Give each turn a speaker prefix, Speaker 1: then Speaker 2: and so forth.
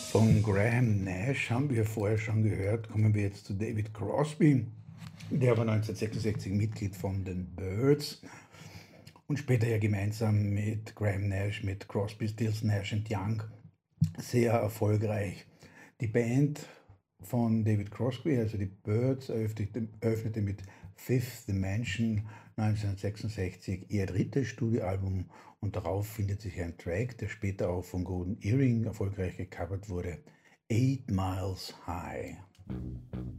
Speaker 1: Von Graham Nash haben wir vorher schon gehört. Kommen wir jetzt zu David Crosby. Der war 1966 Mitglied von den Byrds und später ja gemeinsam mit Graham Nash, mit Crosby, Stills, Nash Young sehr erfolgreich. Die Band von David Crosby, also die Byrds, öffnete mit Fifth Dimension 1966 ihr drittes Studioalbum und darauf findet sich ein Track, der später auch von Golden Earring erfolgreich gecovert wurde, Eight Miles High.